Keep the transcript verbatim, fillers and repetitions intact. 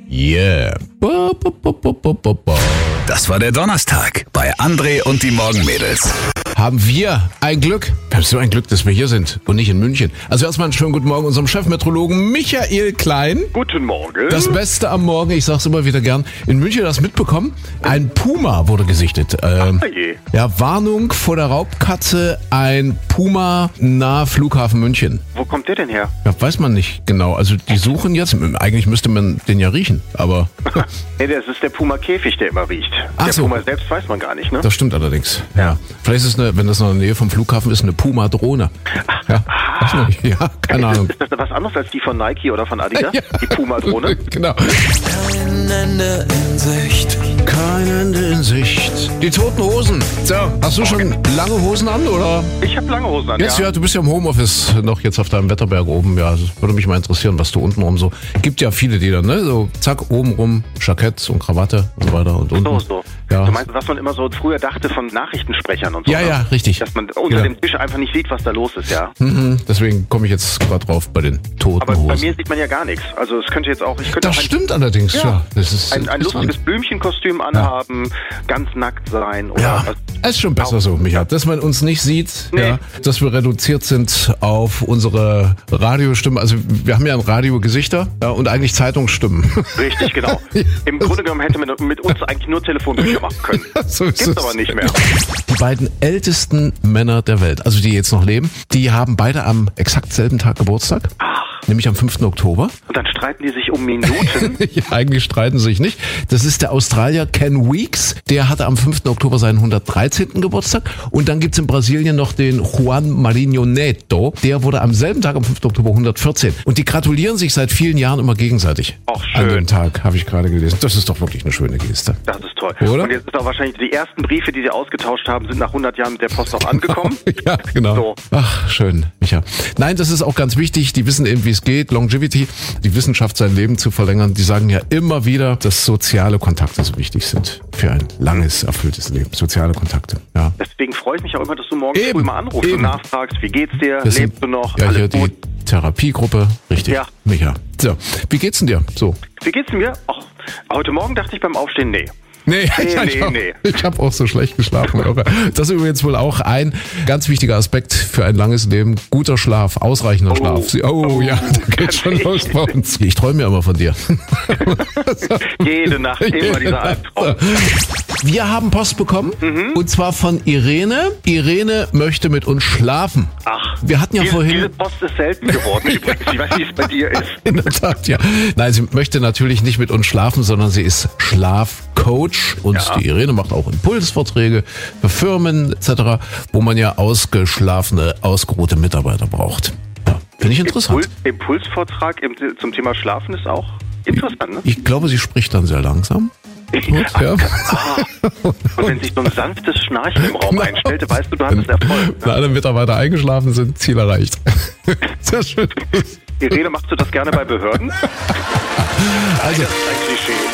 Yeah. Ba, ba, ba, ba, ba, ba. Das war der Donnerstag bei André und die Morgenmädels. Haben wir ein Glück. Wir haben so ein Glück, dass wir hier sind und nicht in München. Also erstmal einen schönen guten Morgen unserem Chefmeteorologen Michael Klein. Guten Morgen. Das Beste am Morgen, ich sag's immer wieder gern. In München hast du mitbekommen, ein Puma wurde gesichtet. Ähm, Ach je. ja, Warnung vor der Raubkatze, ein Puma nahe Flughafen München. Wo kommt der denn her? Ja, weiß man nicht genau. Also die suchen jetzt, eigentlich müsste man den ja riechen, aber Hey, das ist der Puma-Käfig, der immer riecht. Ach der so. Puma selbst weiß man gar nicht, ne? das stimmt allerdings. Ja. Vielleicht ist es eine, wenn das noch in der Nähe vom Flughafen ist, eine Puma-Drohne. Ja, weiß man nicht. Ja, keine Ahnung. Ist das was anderes als die von Nike oder von Adidas? Ja. Die Puma-Drohne? Genau. Kein Ende in Sicht. Kein Ende in Sicht. Die Toten Hosen. So, hast du schon lange Hosen an, oder? Ich habe lange Hosen an, Jetzt, ja. ja. Du bist ja im Homeoffice noch jetzt auf deinem Wetterberg oben. Ja, das würde mich mal interessieren, was du unten rum so. Gibt ja viele, die dann, ne? So, zack, oben rum, Jackett und Krawatte und so weiter und unten. So, so. Ja. Du meinst, was man immer so früher dachte von Nachrichtensprechern und so? Ja, ne? ja, richtig. Dass man unter Ja. dem Tisch einfach nicht sieht, was da los ist, ja. Mhm, deswegen komme ich jetzt gerade drauf bei den Toten Aber Hosen. bei mir sieht man ja gar nichts. Also es könnte jetzt auch... Ich könnte Das auch ein, stimmt allerdings, ja. Ja. Das ist ein, ein interessant. lustiges Blümchenkostüm anhaben, ganz nackt sein. Oder Ja, was. es ist schon besser so, Micha, dass man uns nicht sieht, Nee. ja, dass wir reduziert sind auf unsere Radiostimmen. Also wir haben ja ein Radiogesichter, ja, und eigentlich Zeitungsstimmen. Richtig, genau. Im Grunde genommen hätte man mit uns eigentlich nur Telefonbücher machen können. So ist Gibt's es. aber nicht mehr. Die beiden ältesten Männer der Welt, also die jetzt noch leben, die haben beide am exakt selben Tag Geburtstag. Nämlich am fünften Oktober. Und dann streiten die sich um Minuten. Ja, eigentlich streiten sie sich nicht. Das ist der Australier Ken Weeks. Der hatte am fünften Oktober seinen hundertdreizehnten Geburtstag. Und dann gibt's in Brasilien noch den Juan Marinho Neto. Der wurde am selben Tag, am fünften Oktober, hundertvierzehn. Und die gratulieren sich seit vielen Jahren immer gegenseitig. Ach, An schön. dem Tag, habe ich gerade gelesen. Das ist doch wirklich eine schöne Geste. Das ist toll. Oder? Und jetzt ist auch wahrscheinlich, die ersten Briefe, die sie ausgetauscht haben, sind nach hundert Jahren mit der Post auch angekommen. Ja, genau. So. Ach, schön, Micha. Nein, das ist auch ganz wichtig. Die wissen eben, wie es geht. Longevity, die Wissenschaft, sein Leben zu verlängern. Die sagen ja immer wieder, dass soziale Kontakte so wichtig sind für ein langes, erfülltes Leben. Soziale Kontakte, ja. Deswegen freue ich mich auch immer, dass du morgens Eben, früh mal anrufst eben. und nachfragst, wie geht's dir? Das Lebst sind- du noch? Ja, hier Alles gut? die Therapiegruppe, richtig. Ja. Micha. So, wie geht's denn dir? So. Wie geht's mir? Ach, heute Morgen dachte ich beim Aufstehen, nee. Nee, Nee, ich nee, hab, nee. ich habe auch so schlecht geschlafen. Das ist übrigens wohl auch ein ganz wichtiger Aspekt für ein langes Leben. Guter Schlaf, ausreichender Oh. Schlaf. Sie- Oh, Oh, ja, da geht schon los bei uns. Ich träume ja immer von dir. Jede Nacht immer dieser Albtraum. Wir haben Post bekommen, Mhm. und zwar von Irene. Irene möchte mit uns schlafen. Ach, Wir hatten ja diese, vorhin... diese Post ist selten geworden übrigens. Ich weiß nicht, wie es bei dir ist. In der Tat, ja. Nein, sie möchte natürlich nicht mit uns schlafen, sondern sie ist Schlafcoach. Und Ja. die Irene macht auch Impulsvorträge für Firmen et cetera, wo man ja ausgeschlafene, ausgeruhte Mitarbeiter braucht. Ja, finde ich interessant. Impuls, Impulsvortrag im, zum Thema Schlafen ist auch interessant, ne? Ich glaube, sie spricht dann sehr langsam. Gut, ja. Und wenn sich so ein sanftes Schnarchen im Raum Genau. einstellte, weißt du, du hattest Erfolg. Wenn alle Mitarbeiter eingeschlafen sind, Ziel erreicht. Sehr schön. Irene, machst du das gerne bei Behörden? Also, Ein Klischee.